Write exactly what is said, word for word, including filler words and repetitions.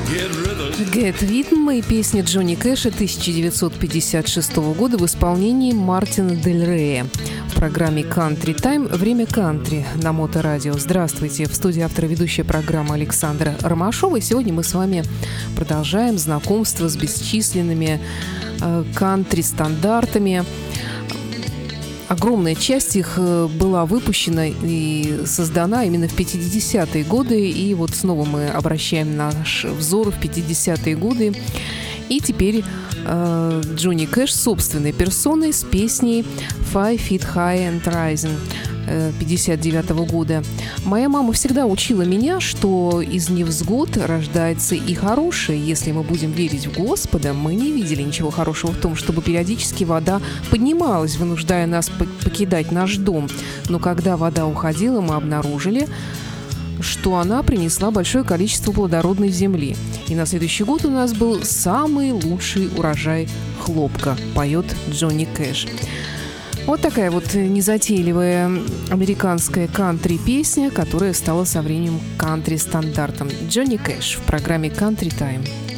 Get Rhythm и песня Джонни Кэша тысяча девятьсот пятьдесят шестого года в исполнении Мартина Дель Рея. В программе Country Time «Время кантри» на Моторадио. Здравствуйте! В студии автора ведущая программа Александра Ромашова. И сегодня мы с вами продолжаем знакомство с бесчисленными э, кантри-стандартами. Огромная часть их была выпущена и создана именно в пятидесятые годы. И вот снова мы обращаем наш взор в пятидесятые годы. И теперь э, Джонни Кэш собственной персоной с песней «Five Feet High and Rising» пятьдесят девятого года. Моя мама всегда учила меня, что из невзгод рождается и хорошее. Если мы будем верить в Господа, мы не видели ничего хорошего в том, чтобы периодически вода поднималась, вынуждая нас покидать наш дом. Но когда вода уходила, мы обнаружили, что она принесла большое количество плодородной земли. И на следующий год у нас был самый лучший урожай хлопка, поет Джонни Кэш. Вот такая вот незатейливая американская кантри-песня, которая стала со временем кантри-стандартом. Джонни Кэш в программе Country Time.